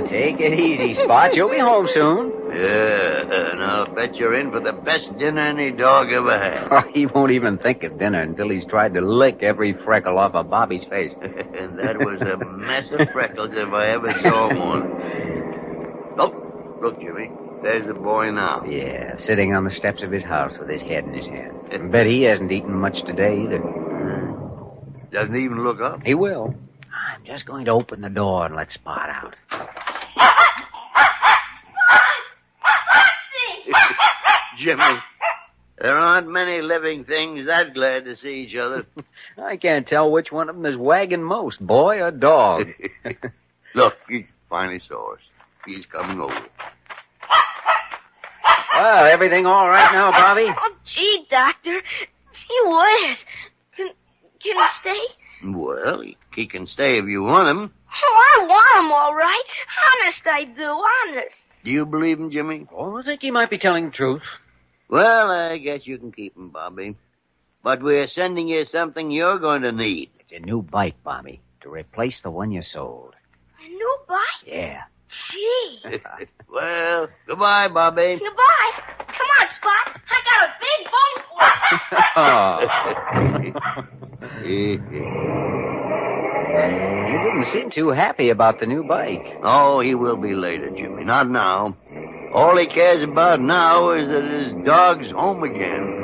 take it easy, Spot. You'll be home soon. Yeah, and I'll bet you're in for the best dinner any dog ever had. Oh, he won't even think of dinner until he's tried to lick every freckle off of Bobby's face. And that was a mess of freckles if I ever saw one. Oh, look, Jimmy. There's the boy now. Yeah, sitting on the steps of his house with his head in his hand. Bet he hasn't eaten much today either. Doesn't even look up. He will. I'm just going to open the door and let Spot out. Jimmy, there aren't many living things that glad to see each other. I can't tell which one of them is wagging most, boy or dog. Look, he finally saw us. He's coming over. Well, everything all right now, Bobby? Oh, gee, Doctor. Gee whiz. Can he stay? Well, he can stay if you want him. Oh, I want him all right. Honest, I do. Honest. Do you believe him, Jimmy? Oh, I think he might be telling the truth. Well, I guess you can keep him, Bobby. But we're sending you something you're going to need. It's a new bike, Bobby, to replace the one you sold. A new bike? Yeah. Gee. Well, goodbye, Bobby. Goodbye. Come on, Spot. I got a big bone for you. He didn't seem too happy about the new bike. Oh, he will be later, Jimmy. Not now. All he cares about now is that his dog's home again.